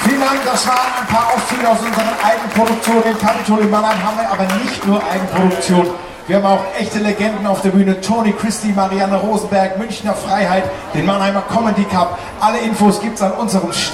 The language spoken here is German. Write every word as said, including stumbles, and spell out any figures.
Vielen Dank, das waren ein paar Auszüge aus unseren Eigenproduktionen. In Capitol in Mannheim haben wir aber nicht nur Eigenproduktion. Wir haben auch echte Legenden auf der Bühne. Tony Christie, Marianne Rosenberg, Münchner Freiheit, den Mannheimer Comedy Cup. Alle Infos gibt's an unserem Stand.